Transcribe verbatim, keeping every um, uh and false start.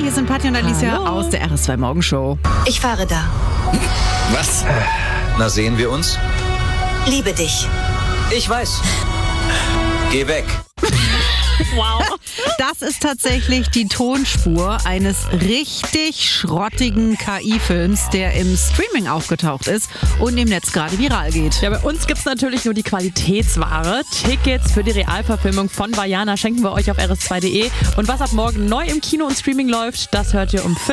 hier sind Patti und Alicia Hallo. aus der R S zwei Morgenshow. Ich fahre da. Was? Na, sehen wir uns? Liebe dich. Ich weiß. Geh weg. Wow. Das ist tatsächlich die Tonspur eines richtig schrottigen K I-Films, der im Streaming aufgetaucht ist und im Netz gerade viral geht. Ja, bei uns gibt's natürlich nur die Qualitätsware. Tickets für die Realverfilmung von Vaiana schenken wir euch auf r s zwei punkt de. Und was ab morgen neu im Kino und Streaming läuft, das hört ihr um